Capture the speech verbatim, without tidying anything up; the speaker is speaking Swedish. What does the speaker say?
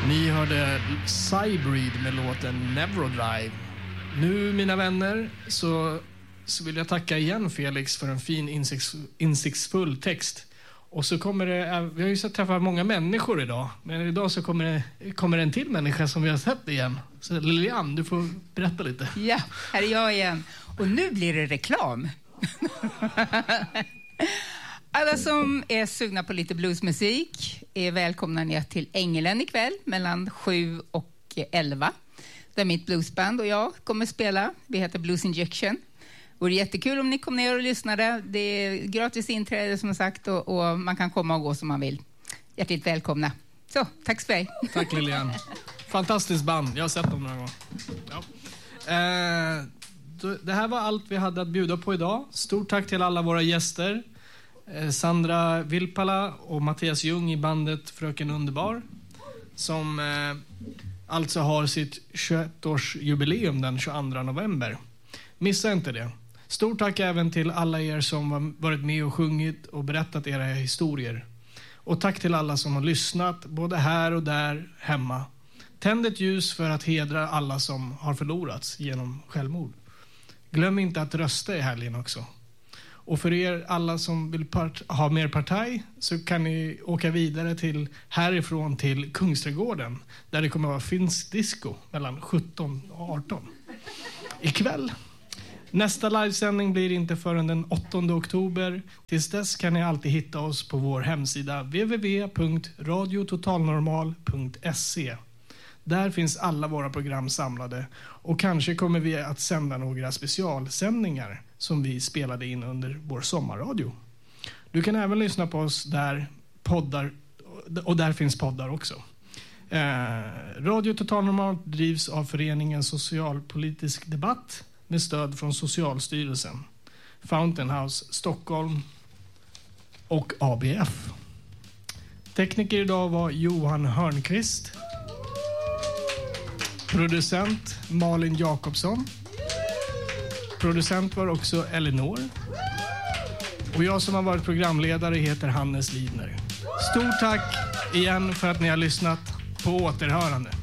Ni hörde Cybreed med låten Neurodrive. Nu, mina vänner, så, så vill jag tacka igen Felix för en fin insikts, insiktsfull text. Och så kommer det, vi har ju sett träffa många människor idag, men idag så kommer det kommer en till människa som vi har sett igen. Så Lilian, du får berätta lite. Ja, här är jag igen. Och nu blir det reklam. Alla som är sugna på lite bluesmusik är välkomna ner till Ängelen ikväll mellan sju och elva. Där mitt bluesband och jag kommer spela. Vi heter Blues Injection. Det vore jättekul om ni kom ner och lyssnade. Det är gratis inträde som sagt och, och man kan komma och gå som man vill. Hjärtligt välkomna. Så, tack för dig. Tack Lilian. Fantastiskt band. Jag har sett dem några gånger. Ja. Eh, det här var allt vi hade att bjuda på idag. Stort tack till alla våra gäster. Sandra Vilpala och Mattias Ljung i bandet Fröken Underbar, som eh, alltså har sitt tjugoett-årsjubileum den tjugoandra november. Missa inte det. Stort tack även till alla er som har varit med och sjungit och berättat era historier. Och tack till alla som har lyssnat, både här och där hemma. Tänd ett ljus för att hedra alla som har förlorats genom självmord. Glöm inte att rösta i helgen också. Och för er alla som vill part- ha mer partaj så kan ni åka vidare till härifrån till Kungsträdgården, där det kommer att vara finsk disco mellan sjutton och arton ikväll. Nästa livesändning blir inte förrän den åttonde oktober. Tills dess kan ni alltid hitta oss på vår hemsida w w w punkt radio totalnormal punkt se. Där finns alla våra program samlade och kanske kommer vi att sända några specialsändningar som vi spelade in under vår sommarradio. Du kan även lyssna på oss där poddar, och där finns poddar också. Eh, Radio Totalnormal drivs av föreningen Socialpolitisk debatt med stöd från Socialstyrelsen, Fountain House Stockholm och A B F. Tekniker idag var Johan Hörnqvist. Producent Malin Jakobsson. Producent var också Elinor. Och jag som har varit programledare heter Hannes Lidner. Stort tack igen för att ni har lyssnat. På återhörande.